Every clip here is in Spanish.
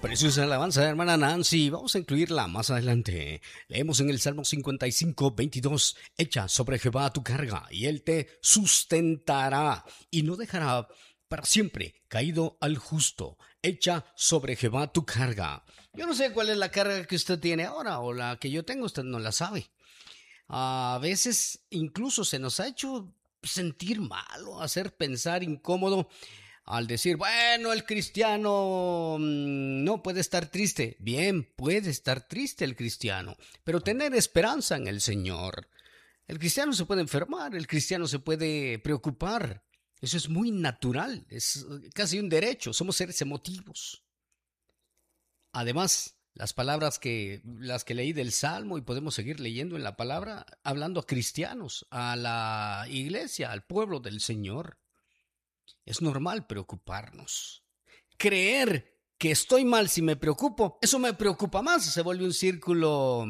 Preciosa alabanza, hermana Nancy. Vamos a incluirla más adelante. Leemos en el Salmo 55:22. Echa sobre Jehová tu carga y él te sustentará y no dejará para siempre caído al justo. Echa sobre Jehová tu carga. Yo no sé cuál es la carga que usted tiene ahora o la que yo tengo, usted no la sabe. A veces incluso se nos ha hecho sentir mal o hacer pensar incómodo al decir, bueno, el cristiano no puede estar triste. Bien, puede estar triste el cristiano, pero tener esperanza en el Señor. El cristiano se puede enfermar, el cristiano se puede preocupar. Eso es muy natural, es casi un derecho, somos seres emotivos. Además, las que leí del Salmo y podemos seguir leyendo en la palabra, hablando a cristianos, a la iglesia, al pueblo del Señor. Es normal preocuparnos. Creer que estoy mal si me preocupo, eso me preocupa más. Se vuelve un círculo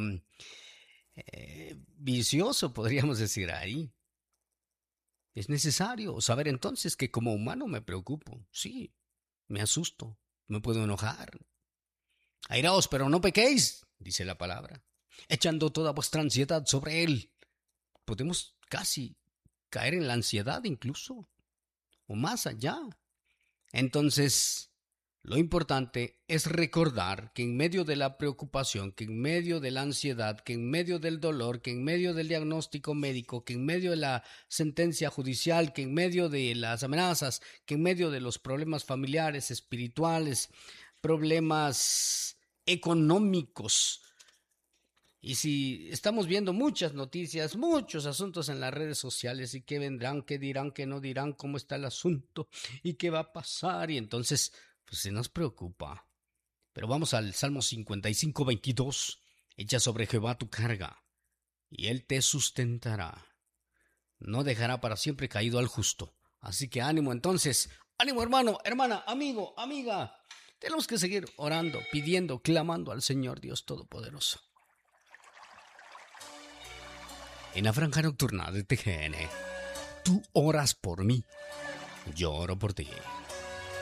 vicioso, podríamos decir ahí. Es necesario saber entonces que como humano me preocupo. Sí, me asusto, me puedo enojar. Airaos, pero no pequéis, dice la palabra. Echando toda vuestra ansiedad sobre él. Podemos casi caer en la ansiedad incluso, o más allá. Entonces, lo importante es recordar que en medio de la preocupación, que en medio de la ansiedad, que en medio del dolor, que en medio del diagnóstico médico, que en medio de la sentencia judicial, que en medio de las amenazas, que en medio de los problemas familiares, espirituales, problemas económicos, y si estamos viendo muchas noticias, muchos asuntos en las redes sociales y qué vendrán, qué dirán, qué no dirán, cómo está el asunto y qué va a pasar, y entonces pues se nos preocupa. Pero vamos al Salmo 55:22. Echa sobre Jehová tu carga y él te sustentará. No dejará para siempre caído al justo. Así que ánimo entonces, ánimo hermano, hermana, amigo, amiga. Tenemos que seguir orando, pidiendo, clamando al Señor Dios Todopoderoso. En la franja nocturna de TGN, tú oras por mí, yo oro por ti.